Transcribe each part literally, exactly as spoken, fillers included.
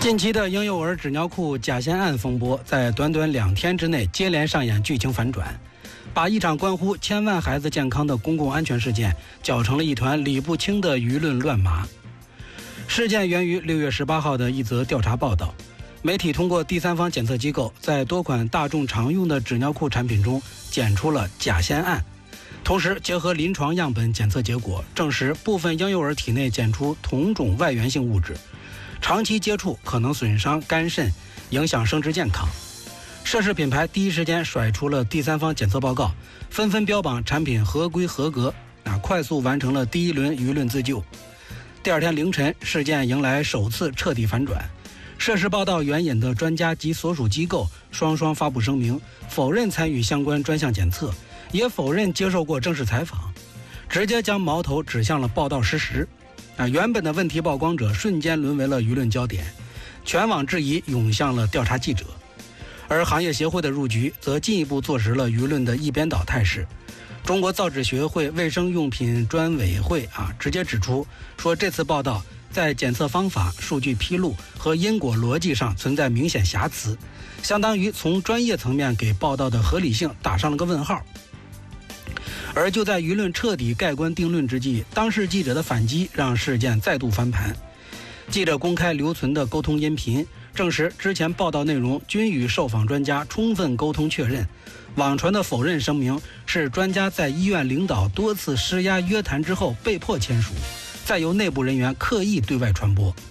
近期的婴幼儿纸尿裤假仙案风波，在短短两天之内接连上演剧情反转，把一场关乎千万孩子健康的公共安全事件搅成了一团理不清的舆论乱麻。事件源于六月十八号的一则调查报道，媒体通过第三方检测机构在多款大众常用的纸尿裤产品中检出了假仙胺，同时结合临床样本检测结果，证实部分婴幼儿体内检出同种外源性物质，长期接触可能损伤肝肾，影响生殖健康。涉事品牌第一时间甩出了第三方检测报告，纷纷标榜产品合规合格，啊，快速完成了第一轮舆论自救。第二天凌晨，事件迎来首次彻底反转。涉事报道援引的专家及所属机构双双发布声明，否认参与相关专项检测，也否认接受过正式采访，直接将矛头指向了报道事实。啊，原本的问题曝光者瞬间沦为了舆论焦点，全网质疑涌向了调查记者，而行业协会的入局则进一步坐实了舆论的一边倒态势。中国造纸学会卫生用品专委会啊，直接指出说，这次报道在检测方法、数据披露和因果逻辑上存在明显瑕疵，相当于从专业层面给报道的合理性打上了个问号。而就在舆论彻底盖棺定论之际，当事记者的反击让事件再度翻盘。记者公开留存的沟通音频，证实之前报道内容均与受访专家充分沟通确认。网传的否认声明是专家在医院领导多次施压约谈之后被迫签署，再由内部人员刻意对外传播。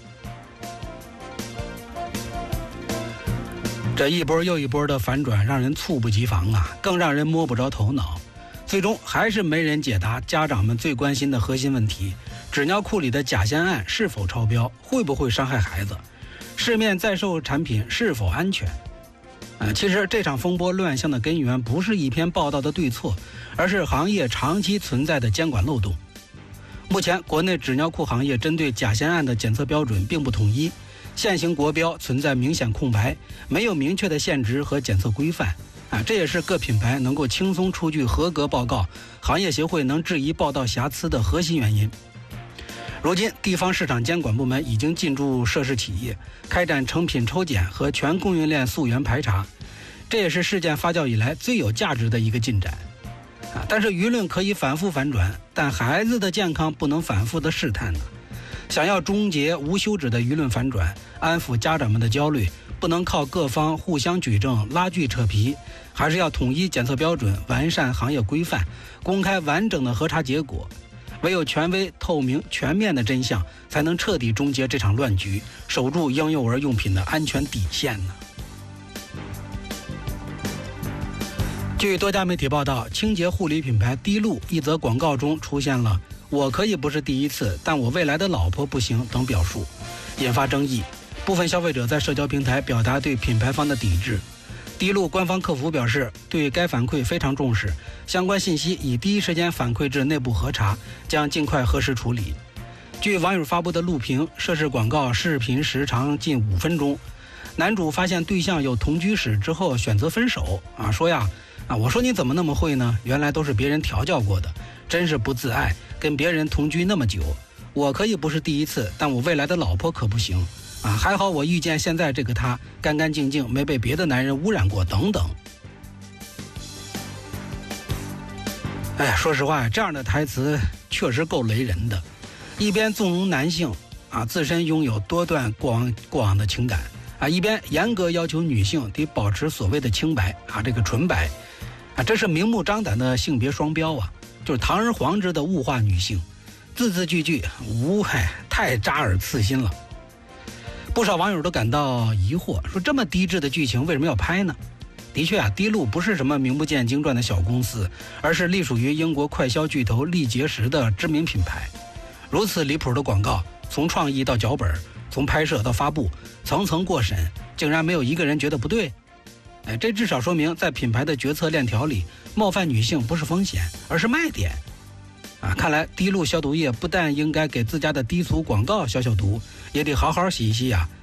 这一波又一波的反转让人猝不及防啊，更让人摸不着头脑。最终还是没人解答家长们最关心的核心问题：纸尿裤里的假仙胺是否超标，会不会伤害孩子？市面在售产品是否安全？呃，其实这场风波乱象的根源不是一篇报道的对错，而是行业长期存在的监管漏洞。目前国内纸尿裤行业针对假仙胺的检测标准并不统一，现行国标存在明显空白，没有明确的限值和检测规范。啊，这也是各品牌能够轻松出具合格报告，行业协会能质疑报道瑕疵的核心原因。如今，地方市场监管部门已经进驻涉事企业，开展成品抽检和全供应链溯源排查，这也是事件发酵以来最有价值的一个进展。啊，但是舆论可以反复反转，但孩子的健康不能反复的试探呢。想要终结无休止的舆论反转，安抚家长们的焦虑，不能靠各方互相举证拉锯扯皮，还是要统一检测标准，完善行业规范，公开完整的核查结果。唯有权威、透明、全面的真相，才能彻底终结这场乱局，守住婴幼儿用品的安全底线呢。据多家媒体报道，清洁护理品牌滴露一则广告中出现了“我可以不是第一次，但我未来的老婆不行”等表述，引发争议。部分消费者在社交平台表达对品牌方的抵制。滴露官方客服表示，对该反馈非常重视，相关信息已第一时间反馈至内部核查，将尽快核实处理。据网友发布的录屏，涉事广告视频时长近五分钟。男主发现对象有同居史之后选择分手啊，说呀啊，我说你怎么那么会呢？原来都是别人调教过的，真是不自爱，跟别人同居那么久。我可以不是第一次，但我未来的老婆可不行啊！还好我遇见现在这个他，干干净净，没被别的男人污染过，等等。哎，说实话，这样的台词确实够雷人的。一边纵容男性啊自身拥有多段过往过往的情感啊，一边严格要求女性得保持所谓的清白啊，这个纯白啊，这是明目张胆的性别双标啊，就是堂而皇之的物化女性，字字句句无害，太扎耳刺心了。不少网友都感到疑惑，说这么低质的剧情为什么要拍呢？的确啊，滴露不是什么名不见经传的小公司，而是隶属于英国快消巨头力洁时的知名品牌。如此离谱的广告，从创意到脚本，从拍摄到发布，层层过审，竟然没有一个人觉得不对。哎，这至少说明在品牌的决策链条里，冒犯女性不是风险，而是卖点。啊，看来滴露消毒液不但应该给自家的低俗广告消消毒，也得好好洗一洗啊，